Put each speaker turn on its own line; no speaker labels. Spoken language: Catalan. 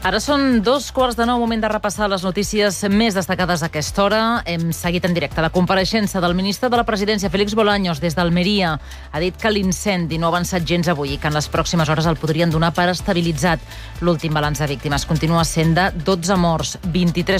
Ara són 2:15, moment de repassar les notícies més destacades a aquesta hora. Hem seguit en directe la compareixença del ministre de la Presidència, Félix Bolaños, des d'Almeria. Ha dit que l'incendi no ha avançat gens avui i que en les pròximes hores el podrien donar per estabilitzat. L'últim balanç de víctimes continua sent de 12 morts, 23